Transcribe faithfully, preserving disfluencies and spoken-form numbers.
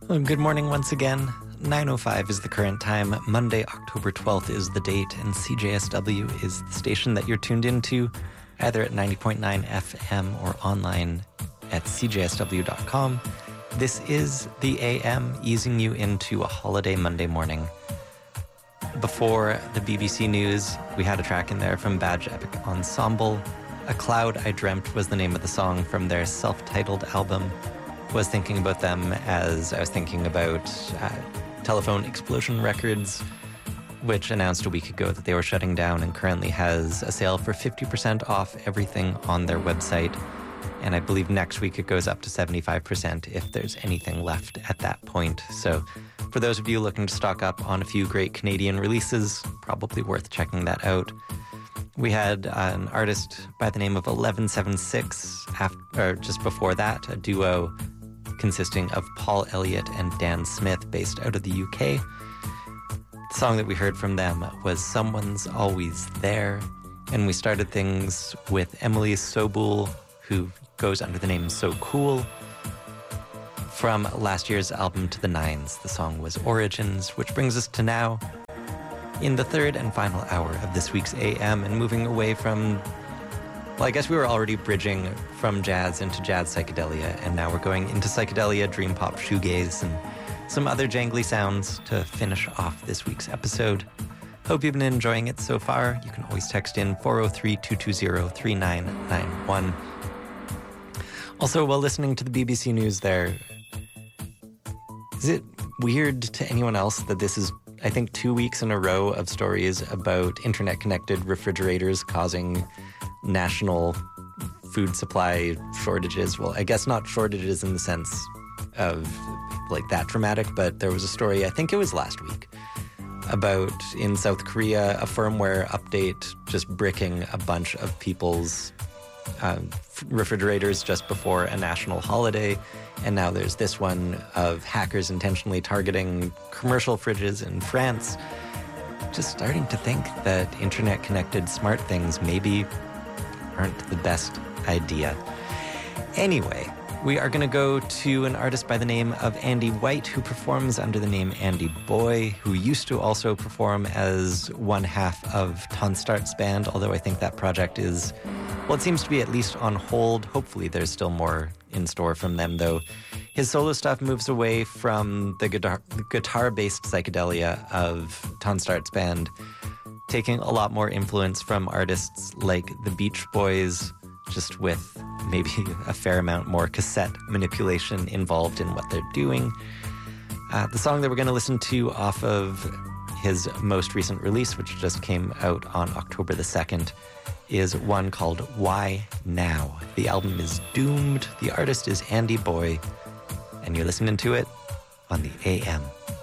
Well, good morning once again. nine oh five is the current time. Monday, October twelfth is the date, and C J S W is the station that you're tuned into, either at ninety point nine F M or online at c j s w dot com. This is the A M, easing you into a holiday Monday morning. Before the B B C News, we had a track in there from Badge Epic Ensemble. A Cloud I Dreamt was the name of the song from their self-titled album. Was thinking about them as I was thinking about uh, Telephone Explosion Records, which announced a week ago that they were shutting down and currently has a sale for fifty percent off everything on their website. And I believe next week it goes up to seventy-five percent if there's anything left at that point. So for those of you looking to stock up on a few great Canadian releases, probably worth checking that out. We had an artist by the name of eleven seventy-six, after, or just before that, a duo consisting of Paul Elliott and Dan Smith, based out of the U K. The song that we heard from them was Someone's Always There, and we started things with Emily Sobul, who goes under the name So Cool. From last year's album To the Nines, the song was Origins, which brings us to now, in the third and final hour of this week's A M, and moving away from, well, I guess we were already bridging from jazz into jazz psychedelia, and now we're going into psychedelia, dream pop, shoegaze, and some other jangly sounds to finish off this week's episode. Hope you've been enjoying it so far. You can always text in four oh three, two two zero, three nine nine one. Also, while listening to the B B C News there, is it weird to anyone else that this is, I think, two weeks in a row of stories about internet-connected refrigerators causing national food supply shortages? Well, I guess not shortages in the sense of like that dramatic, but there was a story, I think it was last week, about in South Korea, a firmware update just bricking a bunch of people's uh, refrigerators just before a national holiday. And now there's this one of hackers intentionally targeting commercial fridges in France. Just starting to think that internet-connected smart things maybe aren't the best idea. Anyway, we are going to go to an artist by the name of Andy White, who performs under the name Andy Boy, who used to also perform as one half of Tonstart's band, although I think that project is, well, it seems to be at least on hold. Hopefully there's still more in store from them, though. His solo stuff moves away from the guitar, guitar-based psychedelia of Tonstart's band, taking a lot more influence from artists like the Beach Boys, just with maybe a fair amount more cassette manipulation involved in what they're doing. Uh, the song that we're going to listen to off of his most recent release, which just came out on October the second, is one called Why Now? The album is Doomed. The artist is Andy Boy, and you're listening to it on the A M.